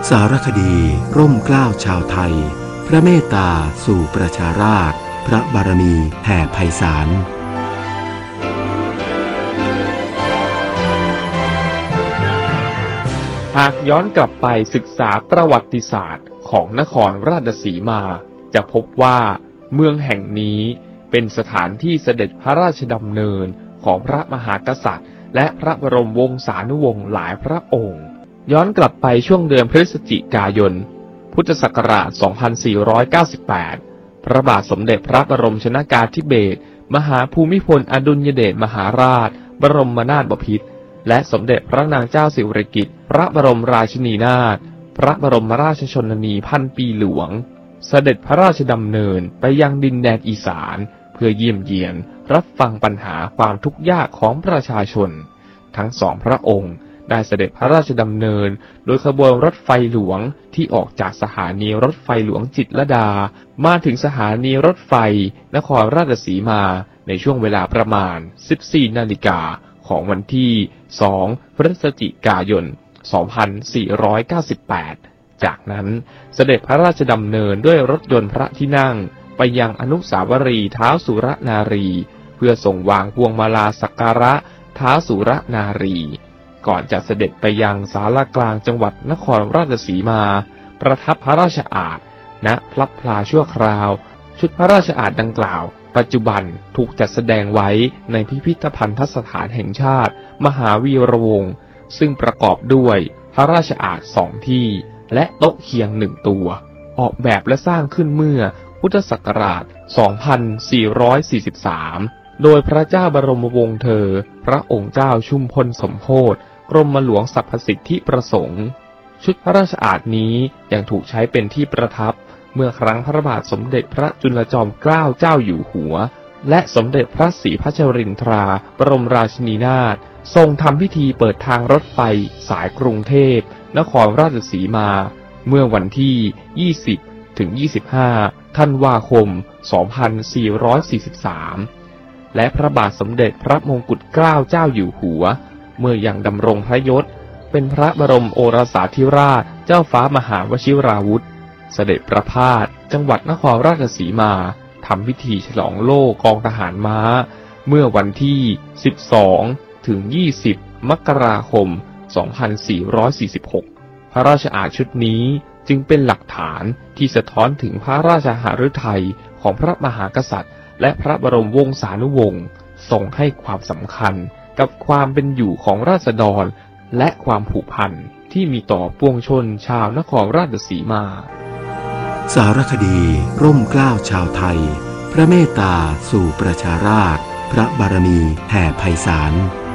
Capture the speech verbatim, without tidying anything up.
สารคดีร่มเกล้าชาวไทยพระเมตตาสู่ประชาราษฎร์พระบารมีแผ่ไพศาลหากย้อนกลับไปศึกษาประวัติศาสตร์ของนครราชสีมาจะพบว่าเมืองแห่งนี้เป็นสถานที่เสด็จพระราชดำเนินของพระมหากษัตริย์และพระบรมวงศานุวงศ์หลายพระองค์ย้อนกลับไปช่วงเดือนพฤศจิกายนพุทธศักราช สองพันสี่ร้อยเก้าสิบแปด พระบาทสมเด็จพระบรมชนกาธิเบศรมหาภูมิพลอดุลยเดชมหาราชบรมนาถบพิตรและสมเด็จพระนางเจ้าสิริกิติ์พระบรมราชินีนาถพระบรมราชชนนีพันปีหลวงเสด็จพระราชดำเนินไปยังดินแดนอีสานเพื่อเยี่ยมเยียนรับฟังปัญหาความทุกข์ยากของประชาชนทั้งสองพระองค์ได้เสด็จพระราชดำเนินโดยขบวนรถไฟหลวงที่ออกจากสถานีรถไฟหลวงจิตรลดามาถึงสถานีรถไฟนครราชสีมาในช่วงเวลาประมาณ สิบสี่นาฬิกาของวันที่ สองพฤศจิกายน สองพันสี่ร้อยเก้าสิบแปด จากนั้นเสด็จพระราชดำเนินด้วยรถยนต์พระที่นั่งไปยังอนุสาวรีย์ท้าวสุรนารีเพื่อส่งวางพวงมาลาสักการะท้าวสุรนารีก่อนจะเสด็จไปยังศาลากลางจังหวัดนครราชสีมาประทับพระราชอาสน์ณพลับพลาชั่วคราวชุดพระราชอาสน์ดังกล่าวปัจจุบันถูกจัดแสดงไว้ในพิพิธภัณฑสถานแห่งชาติมหาวีระวงศ์ซึ่งประกอบด้วยพระราชอาสน์สองที่และโต๊ะเคียงหนึ่งตัวออกแบบและสร้างขึ้นเมื่อพุทธศักราช สองพันสี่ร้อยสี่สิบสาม โดยพระเจ้าบรมวงศ์เธอพระองค์เจ้าชุมพลสมโภชกรมหลวงสรรพสิทธิประสงค์ชุดพระราชอาสน์นี้ยังถูกใช้เป็นที่ประทับเมื่อครั้งพระบาทสมเด็จพระจุลจอมเกล้าเจ้าอยู่หัวและสมเด็จพระศรีพัชรินทราบรมราชินีนาถทรงทำพิธีเปิดทางรถไฟสายกรุงเทพนครราชสีมาเมื่อวันที่ ยี่สิบถึงยี่สิบห้า ธันวาคม สองพันสี่ร้อยสี่สิบสาม และพระบาทสมเด็จพระมงกุฎเกล้าเจ้าอยู่หัวเมื่อยังดำรงพระยศเป็นพระบรมโอรสาธิราชเจ้าฟ้ามหาวชิราวุธเสด็จประพาสจังหวัดนครราชสีมาทำพิธีฉลองโล่กองทหารม้าเมื่อวันที่ สิบสองถึงยี่สิบ มกราคม สองพันสี่ร้อยสี่สิบหก พระราชอาสน์ชุดนี้จึงเป็นหลักฐานที่สะท้อนถึงพระราชหฤทัยของพระมหากษัตริย์และพระบรมวงศานุวงศ์ทรงให้ความสำคัญกับความเป็นอยู่ของราษฎรและความผูกพันที่มีต่อปวงชนชาวนครราชสีมาสารคดีร่มเกล้าชาวไทยพระเมตตาสู่ประชาราษฎร์พระบารมีแผ่ไพศาล